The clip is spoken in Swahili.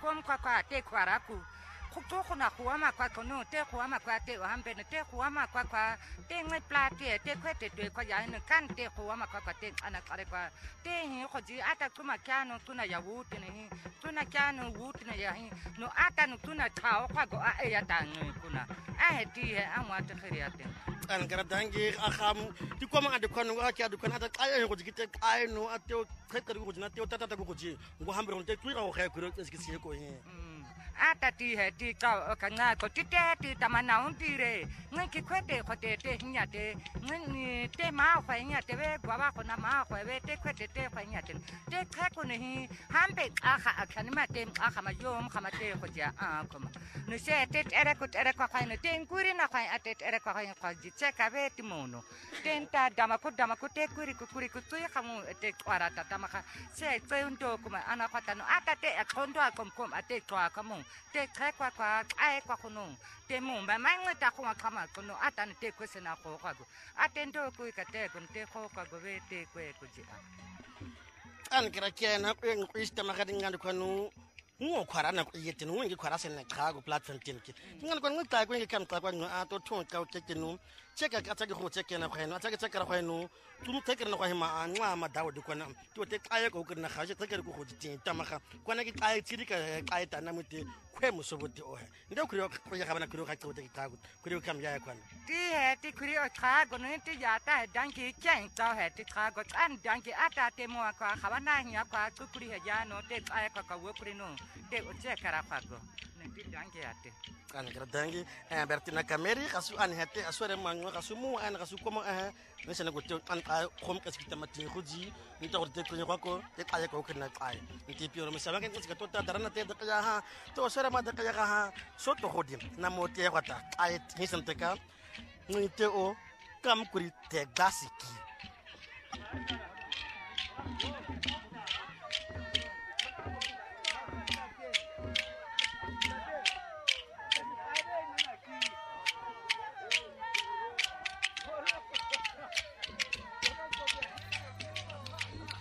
kom kwa te kwaraku kuto na kuama kwa kono te kuama kwa te hambe te kuama kwa te ngai plate te kwete te kwa ya ne kan te kuama kwa te ana kare kwa te hi khoji ata kuma kyano tuna ya wuti ne tuna kyano wuti ne ya hi no ata no tuna thao kwa go a ya tang kuna a ti he amwa te khiriate an gara dangi akham ti koma ade kono ga kya de kono ata ay ko jikite ay no ateo khekari ko jina teo tata ko ji ngo hambe on te tuira o khekuri eskisi ko he ata ti he ti ka nga ko ti tamana on ti re ngai ki kwete khote te nya te ngai te ma khwa nya te we gwa ba khona ma khwa we te kwete te khwa nya te kha ko ne hambe akha akhani ma te akha ma yom khama te kho ja a ko no se te ere ko khwa ne te nguri na khwa ate ere ko khwa ji che ka be ti mono te nta dama ko te kuri ko tu khamu te kwara ta dama kha se tse unto ko ma ana khata no ata te akhondo akom ate kwa kamo te kwa ai kwa kono te mumba mangwe ta kwa kama kono ata ne te kwese na ko kwa atendo ku ka te kon te ko ka go ve te kwe ku ji an kira kena ko ngista magadi ngando kono ngo khwara na ko yete no ngi khwara sen na khago platform tinki ngano ko ngita ko ngi kam ta ko ngo ato thon ka ke tenu cheka ka tsaki go cheke na khweno tsaki tsaka khweno tumu tekere na khwema anwa ma dawo de kona to te kaya ko kana khaje tekere ko go tin tamaga kona ke kaya tsiri ka kaya tana muti khwe musobote o he ndo kuri ko ya gabana kuri ka tsote ka go kuri kam ya kwana ti he ti kuri o kha go no ti ya ta danki chen ta he ti kha go an danki ata te mo ka khabana nya ka kuri he ya no te kaya ka wo kuri no te o che kara fa go ne ti danki ate kan kara dangi bertina kameri kasu an hete asore mango kasu mu an kasu komo ne sene go te an khom ka sikita mati khuji ni to te ko ko te kaya ko kana kaya ni ti pioro me sabanga ke to ta darana te da kaya ha to sore ma da kaya ha so to hodim na mo te kwata kaya ni sente ka ni te o kam kuri te gasiki